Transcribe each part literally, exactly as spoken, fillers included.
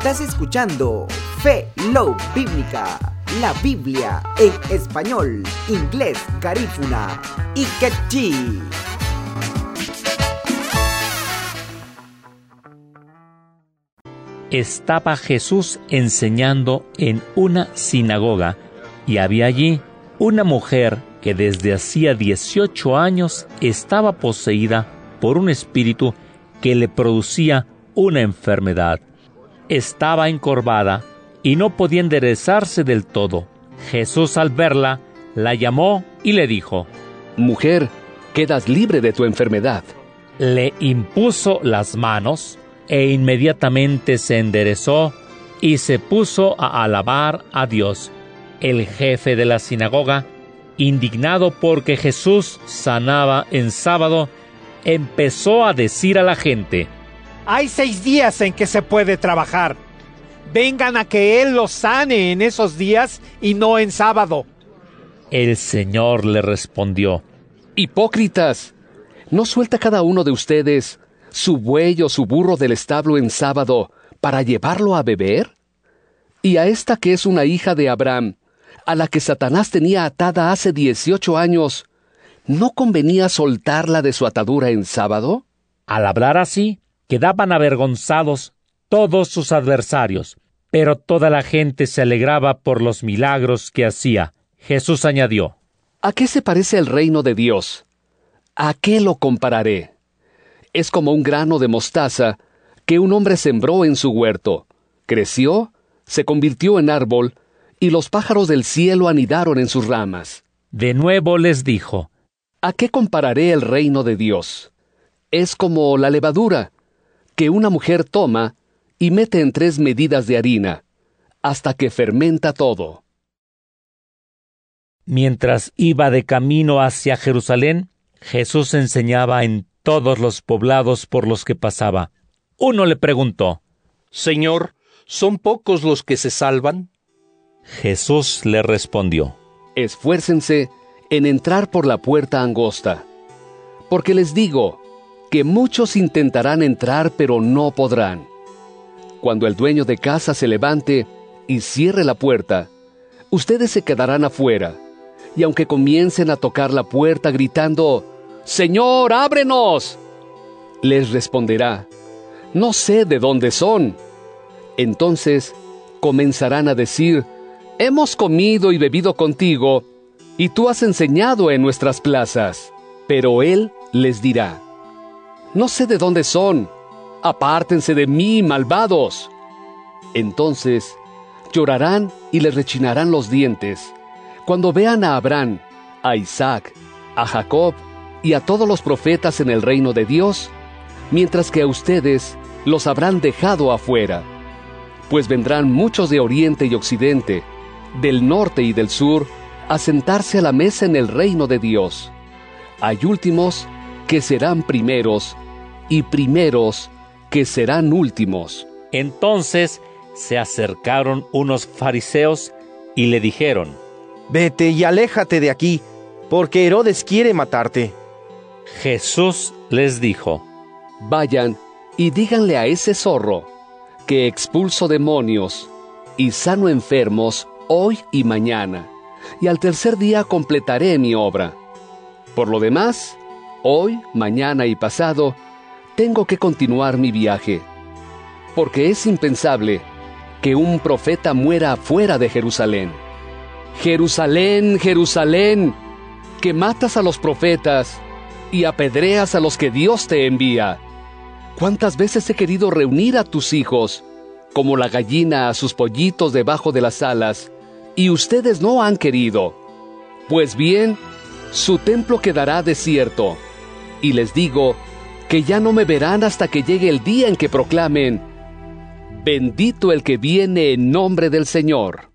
Estás escuchando Fe Love Bíblica, la Biblia en español, inglés, garífuna y quechí. Estaba Jesús enseñando en una sinagoga, y había allí una mujer que desde hacía dieciocho años estaba poseída por un espíritu que le producía una enfermedad. Estaba encorvada y no podía enderezarse del todo. Jesús, al verla, la llamó y le dijo: «Mujer, quedas libre de tu enfermedad». Le impuso las manos e inmediatamente se enderezó y se puso a alabar a Dios. El jefe de la sinagoga, indignado porque Jesús sanaba en sábado, empezó a decir a la gente: «Hay seis días en que se puede trabajar. Vengan a que Él los sane en esos días y no en sábado». El Señor le respondió: «Hipócritas, ¿no suelta cada uno de ustedes su buey o su burro del establo en sábado para llevarlo a beber? Y a esta que es una hija de Abraham, a la que Satanás tenía atada hace dieciocho años, ¿no convenía soltarla de su atadura en sábado?» Al hablar así, quedaban avergonzados todos sus adversarios, pero toda la gente se alegraba por los milagros que hacía. Jesús añadió: ¿A qué se parece el reino de Dios? ¿A qué lo compararé? Es como un grano de mostaza que un hombre sembró en su huerto. Creció, se convirtió en árbol, y los pájaros del cielo anidaron en sus ramas. De nuevo les dijo: ¿A qué compararé el reino de Dios? Es como la levadura, que una mujer toma y mete en tres medidas de harina, hasta que fermenta todo. Mientras iba de camino hacia Jerusalén, Jesús enseñaba en todos los poblados por los que pasaba. Uno le preguntó: «Señor, ¿son pocos los que se salvan?» Jesús le respondió: «Esfuércense en entrar por la puerta angosta, porque les digo que muchos intentarán entrar pero no podrán. Cuando el dueño de casa se levante y cierre la puerta, ustedes se quedarán afuera, y aunque comiencen a tocar la puerta gritando: ¡Señor, ábrenos!, les responderá: no sé de dónde son. Entonces comenzarán a decir: hemos comido y bebido contigo, y tú has enseñado en nuestras plazas. Pero él les dirá: no sé de dónde son, apártense de mí, malvados. Entonces llorarán y les rechinarán los dientes, cuando vean a Abraham, a Isaac, a Jacob y a todos los profetas en el reino de Dios, mientras que a ustedes los habrán dejado afuera. Pues vendrán muchos de oriente y occidente, del norte y del sur, a sentarse a la mesa en el reino de Dios. Hay últimos que serán primeros, y primeros que serán últimos». Entonces se acercaron unos fariseos y le dijeron: «Vete y aléjate de aquí, porque Herodes quiere matarte». Jesús les dijo: «Vayan y díganle a ese zorro que expulso demonios y sano enfermos hoy y mañana, y al tercer día completaré mi obra. Por lo demás, hoy, mañana y pasado, tengo que continuar mi viaje, porque es impensable que un profeta muera fuera de Jerusalén. Jerusalén, Jerusalén, que matas a los profetas y apedreas a los que Dios te envía. ¿Cuántas veces he querido reunir a tus hijos, como la gallina a sus pollitos debajo de las alas, y ustedes no han querido? Pues bien, su templo quedará desierto, y les digo que ya no me verán hasta que llegue el día en que proclamen: bendito el que viene en nombre del Señor».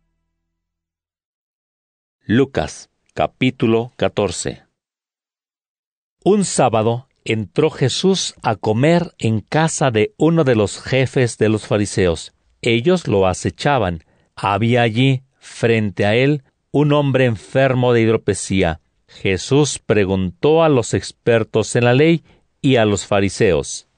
Lucas, capítulo catorce. Un sábado entró Jesús a comer en casa de uno de los jefes de los fariseos. Ellos lo acechaban. Había allí, frente a él, un hombre enfermo de hidropesía. Jesús preguntó a los expertos en la ley y a los fariseos: